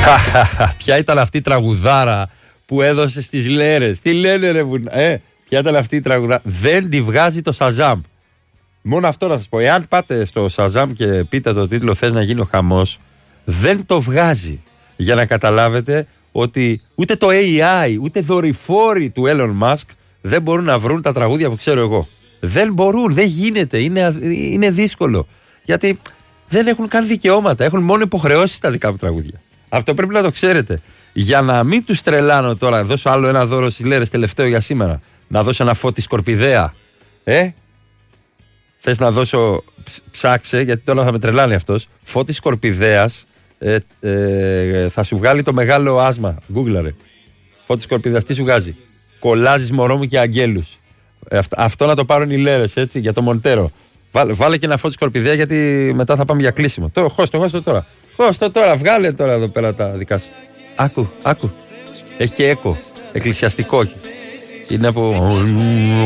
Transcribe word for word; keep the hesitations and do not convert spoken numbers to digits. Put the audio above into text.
Ποια ήταν αυτή η τραγουδάρα που έδωσε στις λέρες? Τι λένε ρε βουνα, ε, ποια ήταν αυτή η τραγουδάρα? Δεν τη βγάζει το Σαζάμ. Μόνο αυτό να σας πω. Εάν πάτε στο Σαζάμ και πείτε το τίτλο «Θες να γίνει ο χαμός», δεν το βγάζει. Για να καταλάβετε ότι ούτε το έι άι, ούτε δορυφόροι του Elon Musk δεν μπορούν να βρουν τα τραγούδια που ξέρω εγώ. Δεν μπορούν, δεν γίνεται, είναι, είναι δύσκολο. Γιατί δεν έχουν καν δικαιώματα, έχουν μόνο υποχρεώσεις τα δικά μου τραγούδια. Αυτό πρέπει να το ξέρετε. Για να μην τους τρελάνω τώρα, δώσω άλλο ένα δώρο στις λέρες τελευταίο για σήμερα. Να δώσω ένα Φώτη Σκορπιδέα. Ε, θες να δώσω, ψάξε, γιατί τώρα θα με τρελάνει αυτός. Φώτης Σκορπιδέας, ε, ε, θα σου βγάλει το μεγάλο άσμα. Γκούγκλαρε. Φώτης Σκορπιδέας, τι σου βγάζει? Κολλάζεις μωρό μου και αγγέλους. Ε, αυτό, αυτό να το πάρουν οι λέρες, έτσι, για το Μοντέρο. Βάλε, βάλε και ένα Φώτη Σκορπιδέα, γιατί μετά θα πάμε για κλείσιμο. Το χώστο, χώστο τώρα. Χώστο τώρα, βγάλε τώρα εδώ πέρα τα δικά σου. Άκου, άκου. Έχει και έκο. Εκκλησιαστικό. Είναι από.